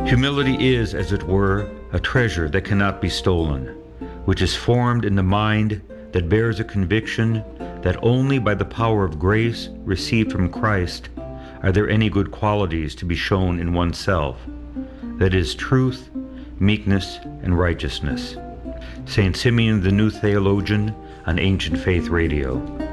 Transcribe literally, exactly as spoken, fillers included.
Humility is, as it were, a treasure that cannot be stolen, which is formed in the mind that bears a conviction that only by the power of grace received from Christ are there any good qualities to be shown in oneself, that is, truth, meekness, and righteousness. Saint Simeon the New Theologian on Ancient Faith Radio.